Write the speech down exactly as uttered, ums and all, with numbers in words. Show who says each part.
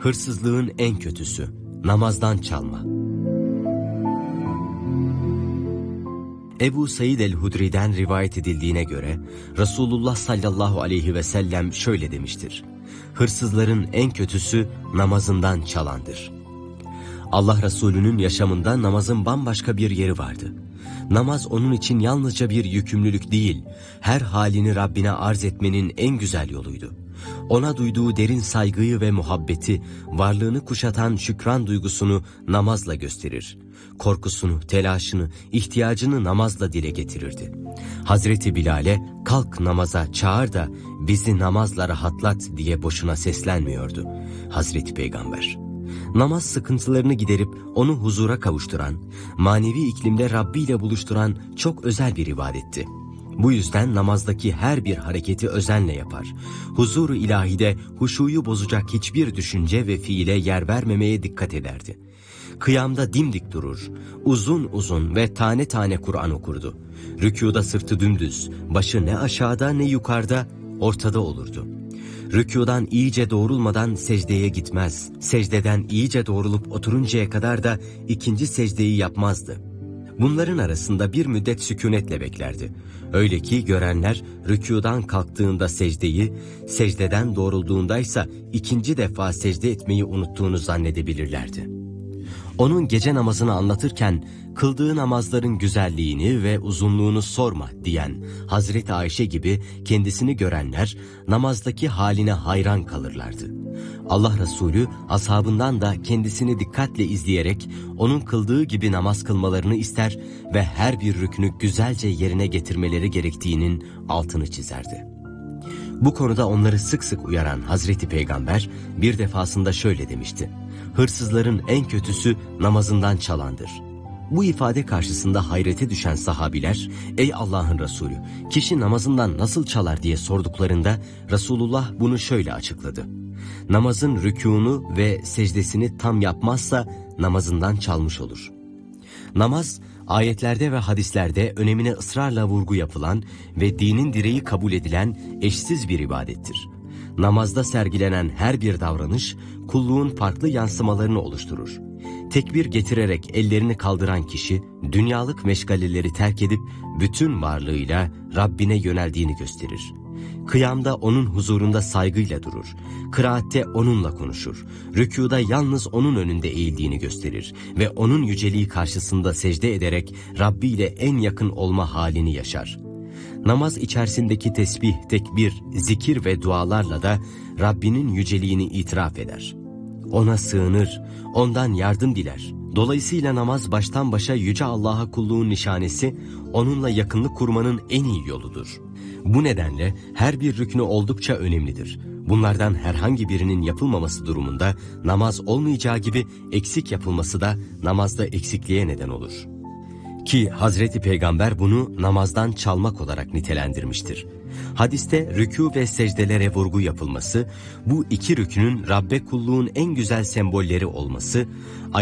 Speaker 1: Hırsızlığın en kötüsü, namazdan çalma. Ebu Said el-Hudri'den rivayet edildiğine göre Resulullah sallallahu aleyhi ve sellem şöyle demiştir: hırsızların en kötüsü namazından çalandır. Allah Resulü'nün yaşamında namazın bambaşka bir yeri vardı. Namaz onun için yalnızca bir yükümlülük değil, her halini Rabbine arz etmenin en güzel yoluydu. Ona duyduğu derin saygıyı ve muhabbeti, varlığını kuşatan şükran duygusunu namazla gösterir. Korkusunu, telaşını, ihtiyacını namazla dile getirirdi. Hazreti Bilal'e kalk namaza çağır da bizi namazla rahatlat diye boşuna seslenmiyordu Hazreti Peygamber. Namaz sıkıntılarını giderip onu huzura kavuşturan, manevi iklimde Rabbi ile buluşturan çok özel bir ibadetti. Bu yüzden namazdaki her bir hareketi özenle yapar. Huzur-u ilahide huşuyu bozacak hiçbir düşünce ve fiile yer vermemeye dikkat ederdi. Kıyamda dimdik durur, uzun uzun ve tane tane Kur'an okurdu. Rükûda sırtı dümdüz, başı ne aşağıda ne yukarıda, ortada olurdu. Rükûdan iyice doğrulmadan secdeye gitmez, secdeden iyice doğrulup oturuncaya kadar da ikinci secdeyi yapmazdı. Bunların arasında bir müddet sükunetle beklerdi. Öyle ki görenler rükûdan kalktığında secdeyi, secdeden doğrulduğundaysa ikinci defa secde etmeyi unuttuğunu zannedebilirlerdi. Onun gece namazını anlatırken kıldığı namazların güzelliğini ve uzunluğunu sorma diyen Hazreti Ayşe gibi kendisini görenler namazdaki haline hayran kalırlardı. Allah Resulü ashabından da kendisini dikkatle izleyerek onun kıldığı gibi namaz kılmalarını ister ve her bir rüknü güzelce yerine getirmeleri gerektiğinin altını çizerdi. Bu konuda onları sık sık uyaran Hazreti Peygamber bir defasında şöyle demişti: hırsızların en kötüsü namazından çalandır. Bu ifade karşısında hayrete düşen sahabiler, ey Allah'ın Resulü, kişi namazından nasıl çalar diye sorduklarında Resulullah bunu şöyle açıkladı: namazın rükûnu ve secdesini tam yapmazsa namazından çalmış olur. Namaz, ayetlerde ve hadislerde önemine ısrarla vurgu yapılan ve dinin direği kabul edilen eşsiz bir ibadettir. Namazda sergilenen her bir davranış, kulluğun farklı yansımalarını oluşturur. Tekbir getirerek ellerini kaldıran kişi, dünyalık meşgaleleri terk edip bütün varlığıyla Rabbine yöneldiğini gösterir. Kıyamda onun huzurunda saygıyla durur. Kıraatte onunla konuşur. Rükûda yalnız onun önünde eğildiğini gösterir ve onun yüceliği karşısında secde ederek Rabbi ile en yakın olma halini yaşar. Namaz içerisindeki tesbih, tekbir, zikir ve dualarla da Rabbinin yüceliğini itiraf eder. Ona sığınır, ondan yardım diler. Dolayısıyla namaz baştan başa Yüce Allah'a kulluğun nişanesi, onunla yakınlık kurmanın en iyi yoludur. Bu nedenle her bir rüknü oldukça önemlidir. Bunlardan herhangi birinin yapılmaması durumunda namaz olmayacağı gibi eksik yapılması da namazda eksikliğe neden olur. Ki Hazreti Peygamber bunu namazdan çalmak olarak nitelendirmiştir. Hadiste rükû ve secdelere vurgu yapılması, bu iki rükünün Rabbe kulluğun en güzel sembolleri olması,